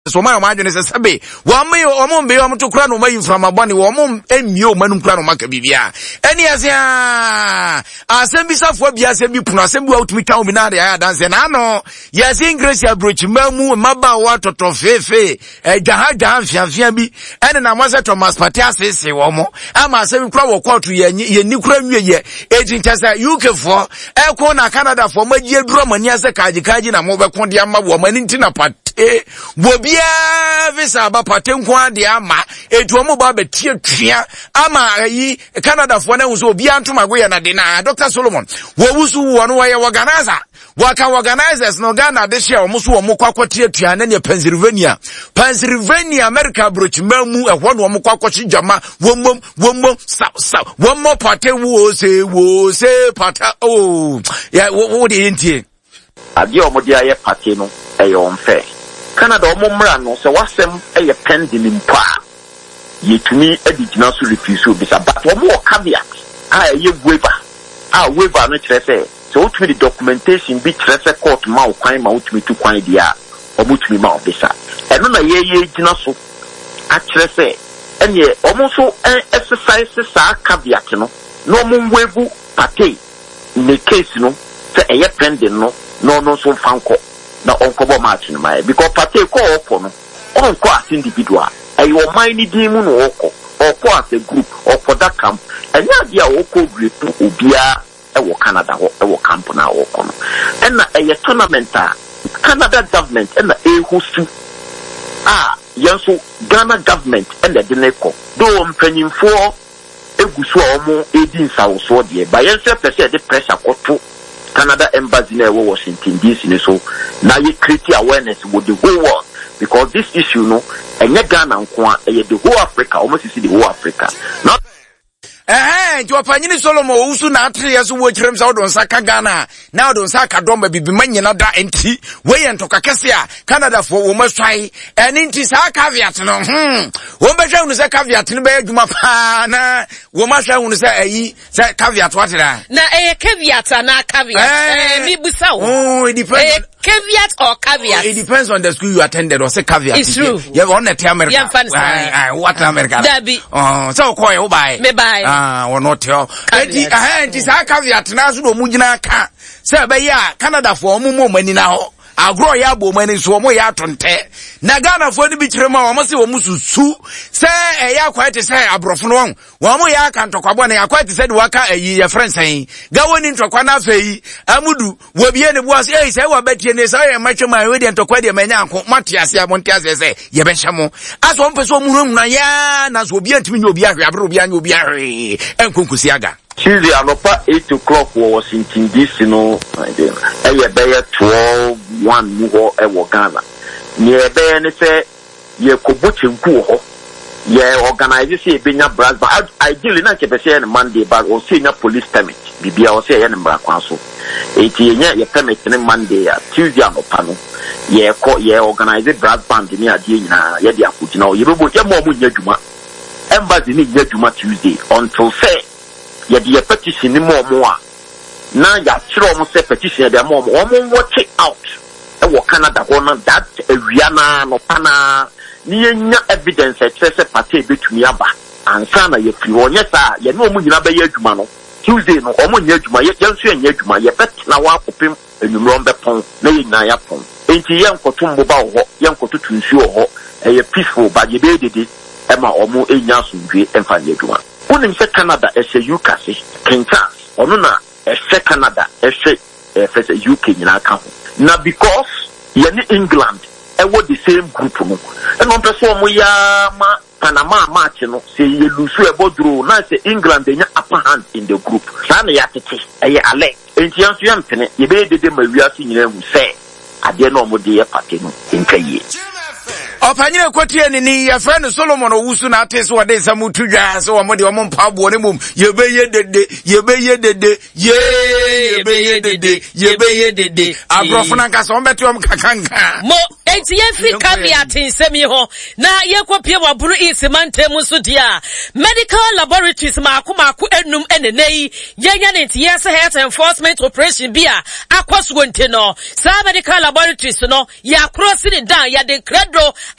so my imagine say sabe wo me o be o to kura no mayi from abone wo mo emi o manu kura no maka bibia eni asia asembisafo bia asem bi puno asem bi utumi kan obi na ya dance na no yes English abroach mamu maba wa toto fefe jaha fiafia bi eni na mo se Thomas Partey asese wo mo ama asem kura wo court ye ni kura nwie ye ejincha say UK for eko na Canada for magie duro mani ase kaji na mo be kon dia ma wo mani ntina Partey bobia visa ba Partey nko ade ama etu mo ba betie twia ama yi Canada for na wuso obia ntoma go ye na de na Dr. Solomon wo wusu wo no ye organizer waka organizers no Ghana de share omuso wo kwakwati atua na ne Pennsylvania America broach mamu ehwo no wo kwakwati jama wommo sa wommo Partey wo se Partey oh ya wo de entie ade omode aye Partey no eyo mfe Canada omumra no se wasem eye pending mpa yetumi adigina so refuse obisa but wo mo caveat ye waiver no kire so utumi the documentation bi kire court ma okwan ma utumi tu kwan dia omutumi ma obisa eno na ye gina so a kire enye omuso exercise sa caveat no omu waive Partey in case no se eye pending no so fanko na onkobo match no mai because Partey ko opo no onko as individual ayo mind di mu no oko as a group or for that camp enya dia oko group obia ewo Canada ewo camp na oko no na eye tournament Canada government na host yenso Ghana government na de neko do mpanyimfo egusu omo edi nsawo de ba yense pese de pressure koto Canada embassy na Washington DC so now you create awareness with the whole world because this issue no enye Ghana nko the whole Africa almost see the whole Africa not Jopanyini Solomon usu na atri yasu wo kirem sa odon saka Ghana na odon saka domba bibi manyina da enti we yentoka kese a Canada for wo maswai eni nti sa caveat no wo behwa hunu se caveat no be adwuma pa na wo mahwa hunu se ayi se caveat watira na caveat na caveat mi busa wo it depends caveat or caveat it depends on the school you attended or say caveat it's true you want to America what America so ko you buy me buy or not tell enti sa caveat na so no mugina ka say be ya Canada for omumo mani na ho agro ya bo mani so mo ya tonte na Ghana for ni bi kirema o mo se o mususu say ya quite say abrofo no wo mo ya ka ntokwa na ya quite say de waka ayi ya friends yi ga woni ntokwa na afei amudu wo bie ne bo say say wa betie ne say ya matwema we de ntokwa de manya anko matiase ya monte ase say ye be hyemo aso mpeso omuru na ya na so obi antimi ni obi ahwe abro obi anya obi ahwe enkonkusi aga Tuesday anopa 8 o'clock Washington DC no eye be 12:1 mu ho e Ghana ni ebe ne se ye kobochinku ho ye organize se benya brass but ideally na kepese na Monday but o se nya police permit bibia o se ye mbra kwan so eti nya ye permit ne Monday ya Tuesday anopa no ye organize brass band ni ade nyina ye de akugina o ye bebo ye mo nya dwuma embassy ni nya dwuma Tuesday until say ye the petition ni mo a na ya kire o se petition de mo watch it out e wo Canada go na that area na no pana ni nya evidence e se Partey betumi aba ansa na ye fi onye sa ye no mu nyina be ye adwuma no Tuesday no o mo nya adwuma ye nso ye nya adwuma ye bet na wa kopem enumro be pon na ye nya ya pon enti ye nkoto mboba ho ye nkoto tunsuo ho e ye peaceful ba ye be dede e ma o mo enya sundwe emfa ye adwuma unim se Canada ese UK se Kinshasa ono na ese Canada ese UK nyina ka ho na because ye ni England e wo the same group no e no person mo ya ma Panama match no se ye lusu e boduro na se England enya upper hand in the group sa na ya tete e ye ale enti anso ya mpene ye be dede ma wiase nyina hu se ade no mo de ye Partey no nkaye Opanyine kwatie ni ya friend Solomon owusu na atese wade samutudwa so wamode wo mpabo ne mum yebeye dede abrofuna nka so mbeti om kakanka mo enti ye free caveat nsemi ho na ye kopie waburu isimante muso dia medical laboratories maako enum enenei yenya ne nti yes health enforcement operation bia akwaso nte no sa medical laboratories no ya cross it down ya de credo